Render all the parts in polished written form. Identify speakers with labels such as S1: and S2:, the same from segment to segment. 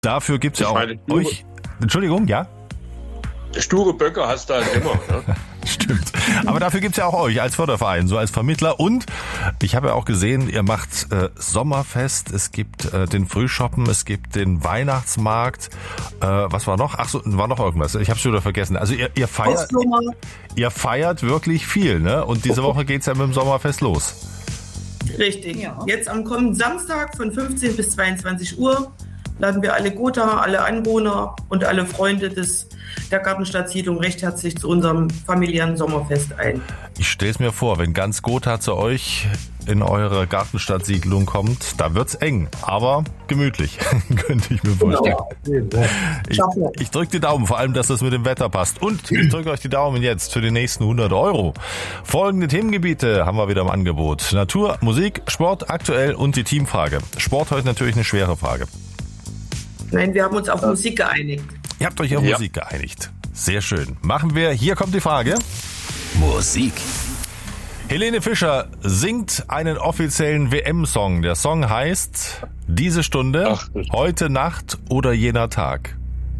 S1: Dafür gibt's ja auch euch. Entschuldigung, ja?
S2: Sture Böcke hast du halt immer. Ne?
S1: Stimmt. Aber dafür gibt's ja auch euch als Förderverein, so als Vermittler. Und ich habe ja auch gesehen, ihr macht Sommerfest, es gibt den Frühshoppen, es gibt den Weihnachtsmarkt. Was war noch? Ach so, war noch irgendwas. Ich habe schon wieder vergessen. Also ihr feiert wirklich viel, ne? Und diese Woche geht's ja mit dem Sommerfest los.
S3: Richtig. Ja. Jetzt am kommenden Samstag von 15 bis 22 Uhr laden wir alle Gotha, alle Anwohner und alle Freunde der Gartenstadtsiedlung recht herzlich zu unserem familiären Sommerfest ein.
S1: Ich stelle es mir vor, wenn ganz Gotha zu euch in eure Gartenstadtsiedlung kommt, da wird's eng, aber gemütlich, könnte ich mir vorstellen. Ich drücke die Daumen, vor allem, dass das mit dem Wetter passt. Und ich drücke euch die Daumen jetzt für die nächsten 100 €. Folgende Themengebiete haben wir wieder im Angebot. Natur, Musik, Sport, aktuell und die Teamfrage. Sport heute natürlich eine schwere Frage.
S3: Nein, wir haben uns auf Musik geeinigt.
S1: Ihr habt euch auf Musik geeinigt. Sehr schön. Machen wir. Hier kommt die Frage.
S4: Musik.
S1: Helene Fischer singt einen offiziellen WM-Song. Der Song heißt Diese Stunde, heute Nacht oder jener Tag.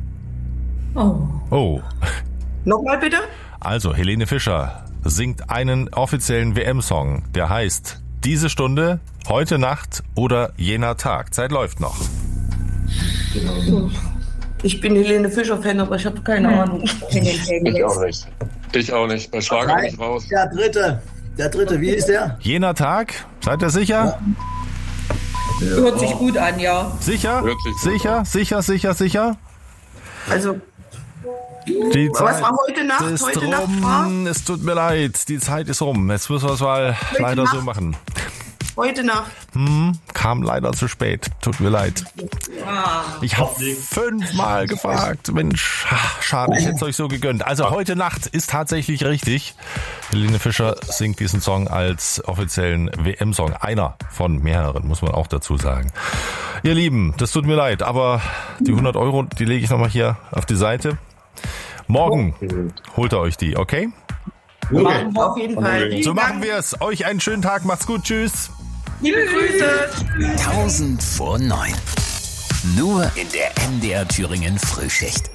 S1: Oh.
S3: Nochmal bitte?
S1: Also, Helene Fischer singt einen offiziellen WM-Song. Der heißt Diese Stunde, heute Nacht oder jener Tag. Zeit läuft noch.
S3: Ich bin Helene Fischer-Fan, aber ich habe keine Ahnung.
S2: Ich auch nicht. Bei Schlager bin ich raus.
S5: Der dritte, wie ist der?
S1: Jener Tag, seid ihr sicher?
S6: Ja. Hört sich gut an, ja.
S1: Sicher? Sicher?
S3: Also,
S1: die Zeit
S3: was war heute Nacht?
S1: ist
S3: Heute
S1: rum.
S3: Nacht war?
S1: Es tut mir leid, die Zeit ist rum. Jetzt müssen wir es mal leider so machen.
S3: Heute Nacht.
S1: Kam leider zu spät. Tut mir leid. Ich habe 5-mal gefragt. Mensch, schade, ich hätte es euch so gegönnt. Also heute Nacht ist tatsächlich richtig. Helene Fischer singt diesen Song als offiziellen WM-Song. Einer von mehreren, muss man auch dazu sagen. Ihr Lieben, das tut mir leid, aber die 100 €, die lege ich nochmal hier auf die Seite. Morgen holt ihr euch die, okay?
S3: Machen wir auf jeden Fall.
S1: So machen wir es. Euch einen schönen Tag. Macht's gut. Tschüss.
S3: Liebe Grüße.
S4: 1000 vor 9. Nur in der MDR Thüringen Frühschicht.